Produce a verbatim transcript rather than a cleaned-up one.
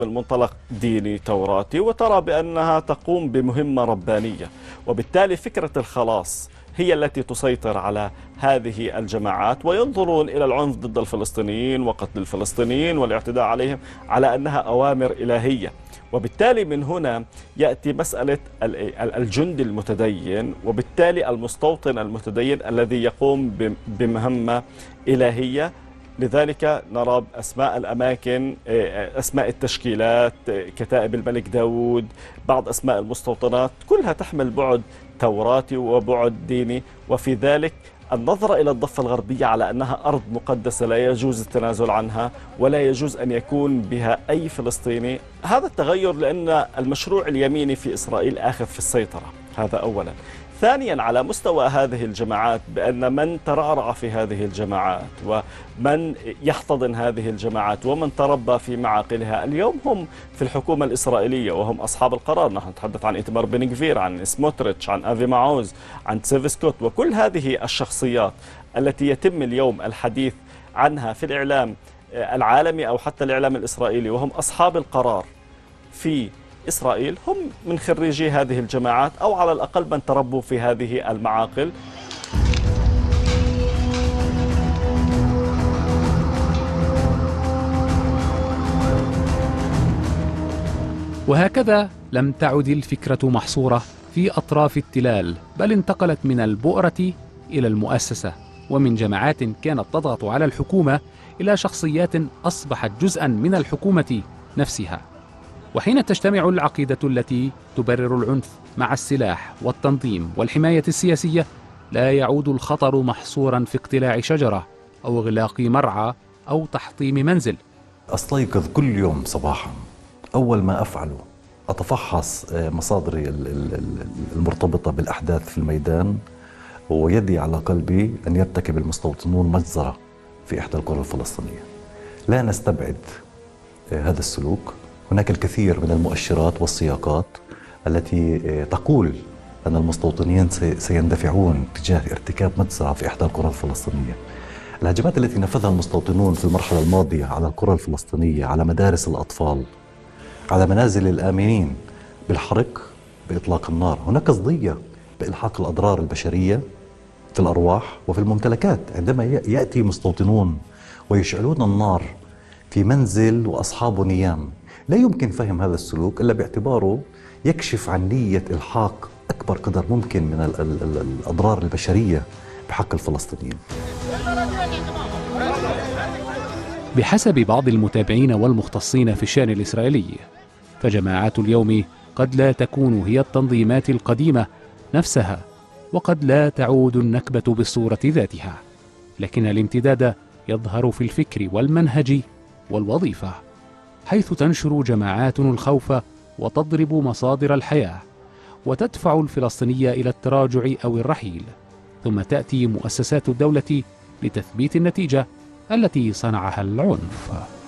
المنطلق ديني توراتي، وترى بأنها تقوم بمهمة ربانية، وبالتالي فكرة الخلاص هي التي تسيطر على هذه الجماعات، وينظرون إلى العنف ضد الفلسطينيين وقتل الفلسطينيين والاعتداء عليهم على أنها أوامر إلهية. وبالتالي من هنا يأتي مسألة الجندي المتدين، وبالتالي المستوطن المتدين الذي يقوم بمهمة إلهية. لذلك نرى أسماء الأماكن، أسماء التشكيلات، كتائب الملك داود، بعض أسماء المستوطنات، كلها تحمل بعد توراتي وبعد ديني، وفي ذلك النظرة إلى الضفة الغربية على أنها أرض مقدسة لا يجوز التنازل عنها ولا يجوز أن يكون بها أي فلسطيني. هذا التغير لأن المشروع اليميني في إسرائيل آخذ في السيطرة، هذا أولا. ثانيا، على مستوى هذه الجماعات، بأن من ترعرع في هذه الجماعات ومن يحتضن هذه الجماعات ومن تربى في معاقلها اليوم هم في الحكومة الإسرائيلية وهم أصحاب القرار. نحن نتحدث عن إيتمار بن غفير، عن سموتريتش، عن أفي معوز، عن تسيفي سكوت، وكل هذه الشخصيات التي يتم اليوم الحديث عنها في الإعلام العالمي أو حتى الإعلام الإسرائيلي وهم أصحاب القرار في إسرائيل، هم من خريجي هذه الجماعات أو على الأقل من تربوا في هذه المعاقل. وهكذا لم تعد الفكرة محصورة في أطراف التلال، بل انتقلت من البؤرة إلى المؤسسة، ومن جماعات كانت تضغط على الحكومة إلى شخصيات أصبحت جزءا من الحكومة نفسها. وحين تجتمع العقيدة التي تبرر العنف مع السلاح والتنظيم والحماية السياسية، لا يعود الخطر محصورا في اقتلاع شجرة أو إغلاق مرعى أو تحطيم منزل. أستيقظ كل يوم صباحا، أول ما أفعله أتفحص مصادري المرتبطة بالأحداث في الميدان، ويدي على قلبي أن يرتكب المستوطنون مجزرة في إحدى القرى الفلسطينية. لا نستبعد هذا السلوك، هناك الكثير من المؤشرات والسياقات التي تقول أن المستوطنين سيندفعون تجاه ارتكاب مجزرة في إحدى القرى الفلسطينية. الهجمات التي نفذها المستوطنون في المرحلة الماضية على القرى الفلسطينية، على مدارس الأطفال، على منازل الآمنين، بالحرق، بإطلاق النار، هناك قصدية بإلحاق الأضرار البشرية في الأرواح وفي الممتلكات. عندما يأتي مستوطنون ويشعلون النار في منزل وأصحابه نيام، لا يمكن فهم هذا السلوك إلا باعتباره يكشف عن نية إلحاق أكبر قدر ممكن من ال ال ال الأضرار البشرية بحق الفلسطينيين. بحسب بعض المتابعين والمختصين في الشأن الإسرائيلي، فجماعات اليوم قد لا تكون هي التنظيمات القديمة نفسها، وقد لا تعود النكبة بالصورة ذاتها، لكن الامتداد يظهر في الفكر والمنهج والوظيفة، حيث تنشر جماعات الخوف وتضرب مصادر الحياة وتدفع الفلسطيني إلى التراجع أو الرحيل، ثم تأتي مؤسسات الدولة لتثبيت النتيجة التي صنعها العنف.